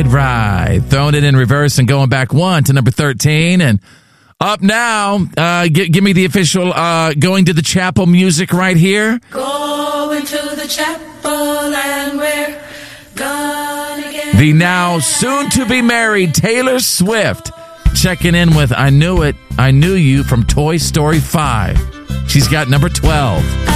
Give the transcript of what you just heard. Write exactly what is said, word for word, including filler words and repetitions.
right, right. Throwing it in reverse and going back one to number thirteen. And up now, uh, g- give me the official uh, Going to the Chapel music right here. Going to the chapel and we're gonna get The now soon-to-be-married Taylor Swift checking in with I Knew It, I Knew You from Toy Story five. She's got number twelve.